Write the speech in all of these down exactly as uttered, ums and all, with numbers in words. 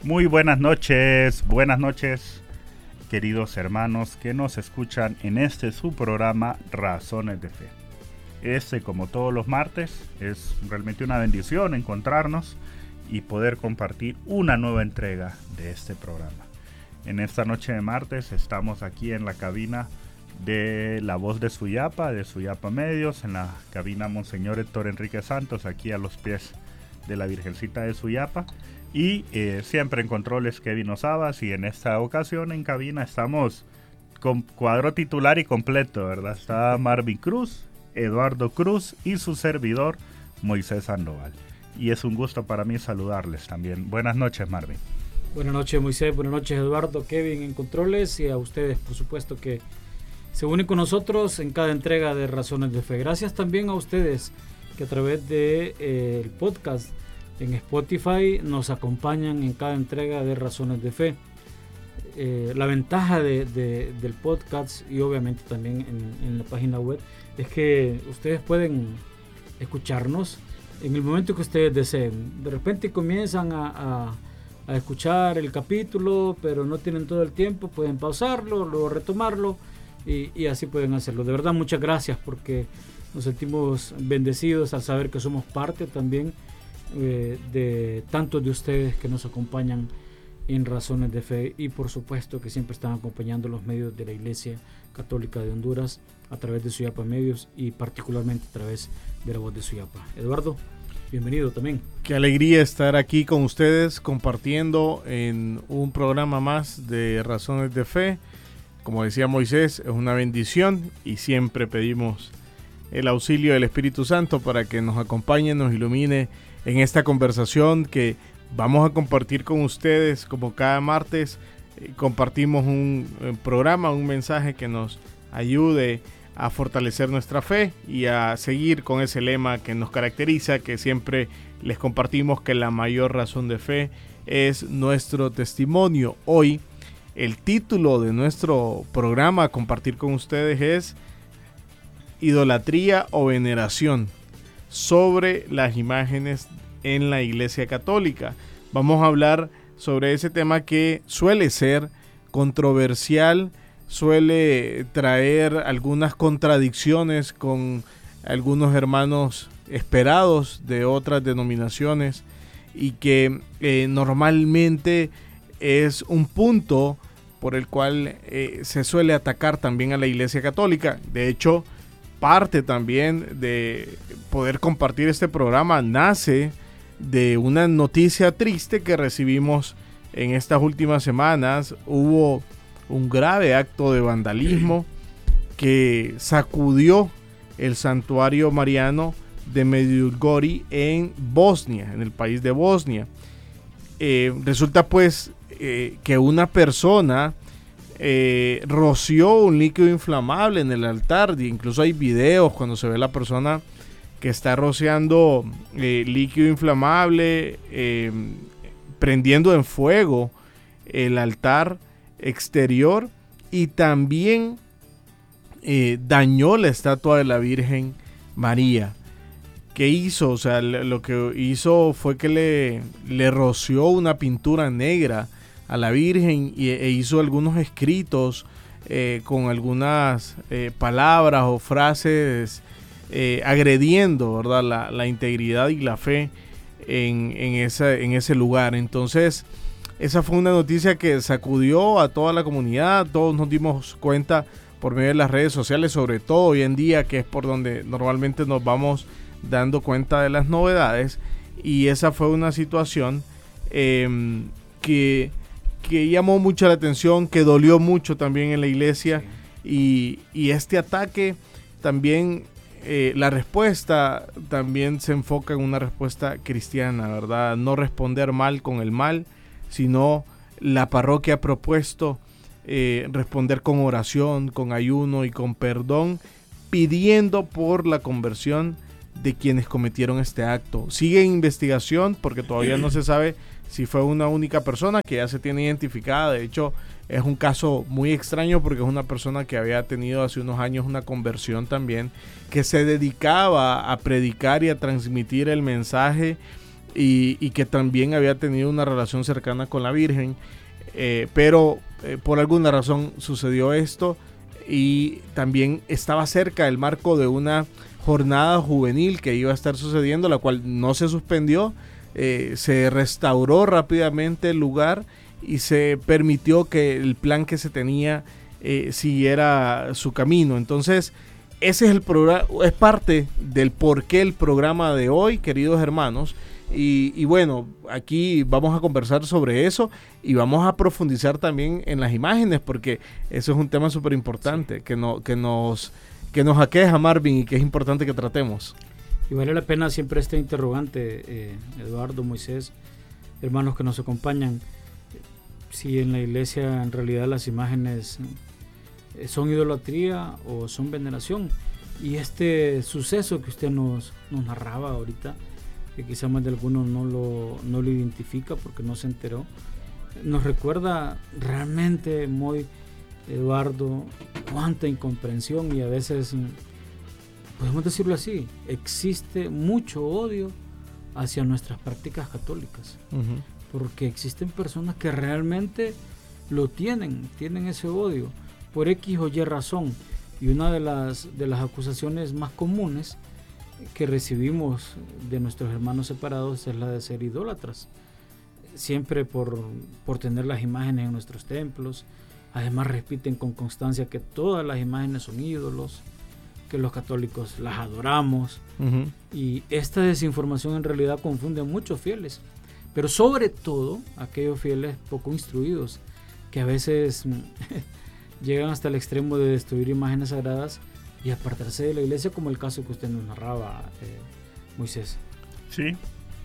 Muy buenas noches, buenas noches, queridos hermanos que nos escuchan en este su programa Razones de Fe. Este, como todos los martes, es realmente una bendición encontrarnos y poder compartir una nueva entrega de este programa. En esta noche de martes estamos aquí en la cabina de La Voz de Suyapa, de Suyapa Medios, en la cabina Monseñor Héctor Enrique Santos, aquí a los pies de la Virgencita de Suyapa. Y eh, siempre en controles Kevin Osabas, y en esta ocasión en cabina estamos con cuadro titular y completo, ¿verdad? Está Marvin Cruz, Eduardo Cruz y su servidor Moisés Sandoval. Y es un gusto para mí saludarles también. Buenas noches, Marvin. Buenas noches, Moisés. Buenas noches, Eduardo, Kevin en controles, y a ustedes, por supuesto, que se unen con nosotros en cada entrega de Razones de Fe. Gracias también a ustedes que a través de eh, el podcast en Spotify nos acompañan en cada entrega de Razones de Fe. Eh, la ventaja de, de, del podcast, y obviamente también en, en la página web, es que ustedes pueden escucharnos en el momento que ustedes deseen. De repente comienzan a, a, a escuchar el capítulo, pero no tienen todo el tiempo, pueden pausarlo, luego retomarlo, y, y así pueden hacerlo. De verdad, muchas gracias, porque nos sentimos bendecidos al saber que somos parte también Eh, de tantos de ustedes que nos acompañan en Razones de Fe, y por supuesto que siempre están acompañando los medios de la Iglesia Católica de Honduras a través de Suyapa Medios, y particularmente a través de La Voz de Suyapa. Eduardo, bienvenido también. Qué alegría estar aquí con ustedes compartiendo en un programa más de Razones de Fe. Como decía Moisés, es una bendición y siempre pedimos el auxilio del Espíritu Santo para que nos acompañe, nos ilumine en esta conversación que vamos a compartir con ustedes. Como cada martes eh, compartimos un eh, programa, un mensaje que nos ayude a fortalecer nuestra fe y a seguir con ese lema que nos caracteriza, que siempre les compartimos, que la mayor razón de fe es nuestro testimonio. Hoy el título de nuestro programa a compartir con ustedes es Idolatría o veneración sobre las imágenes en la Iglesia Católica. Vamos a hablar sobre ese tema que suele ser controversial, suele traer algunas contradicciones con algunos hermanos esperados de otras denominaciones, y que eh, normalmente es un punto por el cual eh, se suele atacar también a la Iglesia Católica. De hecho, parte también de poder compartir este programa nace de una noticia triste que recibimos en estas últimas semanas. Hubo un grave acto de vandalismo que sacudió el santuario mariano de Medjugorje en Bosnia, en el país de Bosnia. Eh, resulta pues eh, que una persona Eh, roció un líquido inflamable en el altar. Incluso hay videos cuando se ve la persona que está rociando eh, líquido inflamable, eh, prendiendo en fuego el altar exterior, y también eh, dañó la estatua de la Virgen María. ¿Qué hizo? O sea, lo que hizo fue que le, le roció una pintura negra a la Virgen, y, e hizo algunos escritos eh, con algunas eh, palabras o frases eh, agrediendo, ¿verdad?, la, la integridad y la fe en, en, esa, en ese lugar. Entonces, esa fue una noticia que sacudió a toda la comunidad. Todos nos dimos cuenta por medio de las redes sociales, sobre todo hoy en día, que es por donde normalmente nos vamos dando cuenta de las novedades. Y esa fue una situación eh, que que llamó mucho la atención, que dolió mucho también en la iglesia. Sí. y, y este ataque también, eh, la respuesta también se enfoca en una respuesta cristiana, ¿verdad? No responder mal con el mal, sino la parroquia ha propuesto eh, responder con oración, con ayuno y con perdón, pidiendo por la conversión de quienes cometieron este acto. Sigue investigación porque todavía no se sabe si fue una única persona, que ya se tiene identificada. De hecho, es un caso muy extraño porque es una persona que había tenido hace unos años una conversión también, que se dedicaba a predicar y a transmitir el mensaje y, y que también había tenido una relación cercana con la Virgen, eh, pero eh, por alguna razón sucedió esto, y también estaba cerca el marco de una jornada juvenil que iba a estar sucediendo, la cual no se suspendió, eh, se restauró rápidamente el lugar y se permitió que el plan que se tenía eh, siguiera su camino. Entonces, ese es el programa, es parte del porqué el programa de hoy, queridos hermanos. Y, y bueno, aquí vamos a conversar sobre eso y vamos a profundizar también en las imágenes, porque eso es un tema súper importante, sí, que, no, que, nos, que nos aqueja, Marvin, y que es importante que tratemos. Y vale la pena siempre este interrogante, eh, Eduardo, Moisés, hermanos que nos acompañan, si en la iglesia en realidad las imágenes son idolatría o son veneración. Y este suceso que usted nos, nos narraba ahorita, que quizá más de algunos no lo, no lo identifica porque no se enteró, nos recuerda realmente muy, Eduardo, cuánta incomprensión, y a veces, podemos decirlo así, existe mucho odio hacia nuestras prácticas católicas, uh-huh. porque existen personas que realmente lo tienen, tienen ese odio por X o Y razón. Y una de las, de las acusaciones más comunes que recibimos de nuestros hermanos separados es la de ser idólatras, siempre por, por tener las imágenes en nuestros templos. Además repiten con constancia que todas las imágenes son ídolos, que los católicos las adoramos, uh-huh. y esta desinformación en realidad confunde a muchos fieles, pero sobre todo aquellos fieles poco instruidos, que a veces llegan hasta el extremo de destruir imágenes sagradas y apartarse de la iglesia, como el caso que usted nos narraba, eh, Moisés. Sí,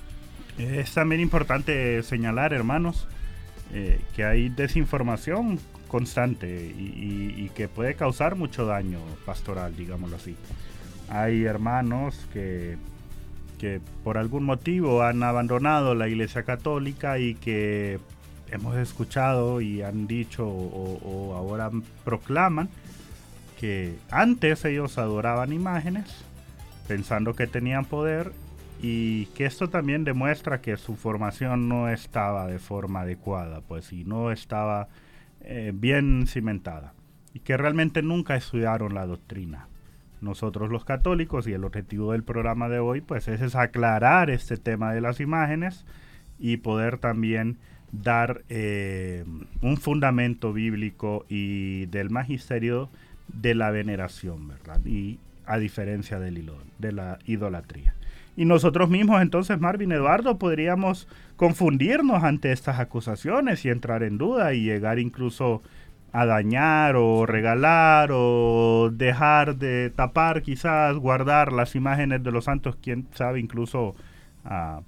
es también importante señalar, hermanos, eh, que hay desinformación constante y, y, y que puede causar mucho daño pastoral, digámoslo así. Hay hermanos que, que por algún motivo han abandonado la iglesia católica y que hemos escuchado y han dicho o, o ahora proclaman que antes ellos adoraban imágenes pensando que tenían poder, y que esto también demuestra que su formación no estaba de forma adecuada, pues, y no estaba eh, bien cimentada, y que realmente nunca estudiaron la doctrina. Nosotros los católicos, y el objetivo del programa de hoy, pues es, es aclarar este tema de las imágenes y poder también dar eh, un fundamento bíblico y del magisterio de la veneración, ¿verdad? Y a diferencia del hilo, de la idolatría. Y nosotros mismos, entonces, Marvin, Eduardo, podríamos confundirnos ante estas acusaciones y entrar en duda y llegar incluso a dañar o regalar o dejar de tapar, quizás guardar las imágenes de los santos, quién sabe, incluso a,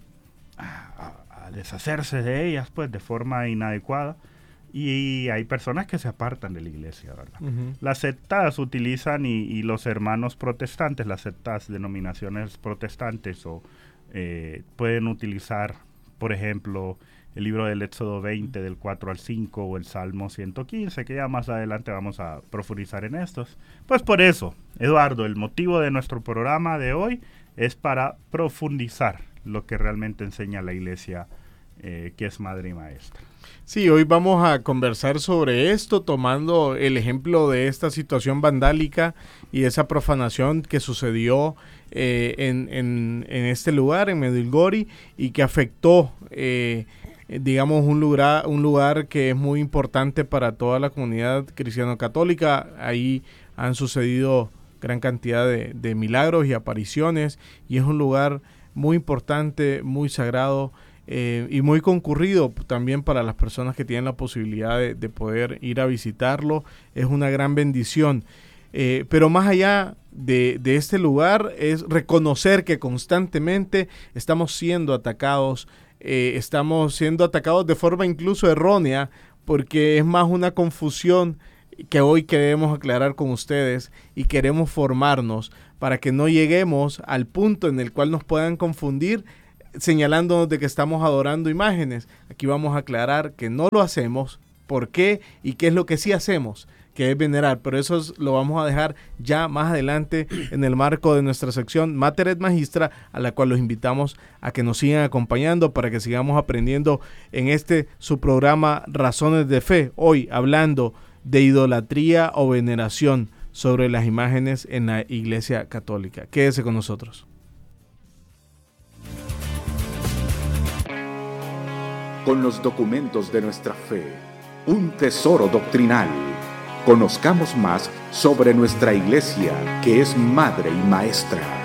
a, a deshacerse de ellas, pues, de forma inadecuada. Y hay personas que se apartan de la iglesia, ¿verdad? Uh-huh. Las sectas utilizan, y, y los hermanos protestantes, las sectas, denominaciones protestantes, o eh, pueden utilizar, por ejemplo, el libro del Éxodo veinte, del cuatro al cinco, o el Salmo ciento quince, que ya más adelante vamos a profundizar en estos. Pues por eso, Eduardo, el motivo de nuestro programa de hoy es para profundizar lo que realmente enseña la iglesia, eh, que es madre y maestra. Sí, hoy vamos a conversar sobre esto, tomando el ejemplo de esta situación vandálica y esa profanación que sucedió eh, en, en, en este lugar, en Medjugorje, y que afectó, eh, digamos, un lugar, un lugar que es muy importante para toda la comunidad cristiano-católica. Ahí han sucedido gran cantidad de, de milagros y apariciones, y es un lugar muy importante, muy sagrado, Eh, y muy concurrido también para las personas que tienen la posibilidad de, de poder ir a visitarlo. Es una gran bendición. Eh, pero más allá de, de este lugar es reconocer que constantemente estamos siendo atacados, eh, estamos siendo atacados de forma incluso errónea, porque es más una confusión que hoy queremos aclarar con ustedes y queremos formarnos para que no lleguemos al punto en el cual nos puedan confundir señalándonos de que estamos adorando imágenes. Aquí vamos a aclarar que no lo hacemos, por qué y qué es lo que sí hacemos, que es venerar, pero eso es- lo vamos a dejar ya más adelante en el marco de nuestra sección Mater et Magistra, a la cual los invitamos a que nos sigan acompañando para que sigamos aprendiendo en este su programa Razones de Fe, hoy hablando de idolatría o veneración sobre las imágenes en la Iglesia Católica. Quédese con nosotros. Con los documentos de nuestra fe, un tesoro doctrinal. Conozcamos más sobre nuestra Iglesia, que es madre y maestra.